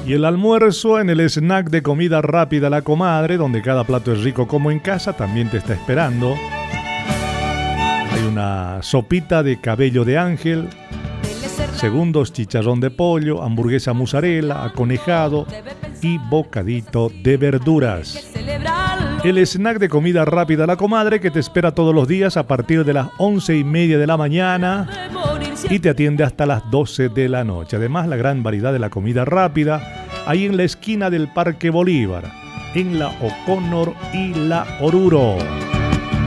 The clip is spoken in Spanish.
Y el almuerzo en el snack de comida rápida La Comadre, donde cada plato es rico como en casa, también te está esperando. Hay una sopita de cabello de ángel, segundos chicharrón de pollo, hamburguesa mozzarella, aconejado y bocadito de verduras. El snack de comida rápida La Comadre, que te espera todos los días a partir de las 11:30 de la mañana y te atiende hasta las 12 de la noche. Además, la gran variedad de la comida rápida ahí en la esquina del Parque Bolívar, en la O'Connor y la Oruro.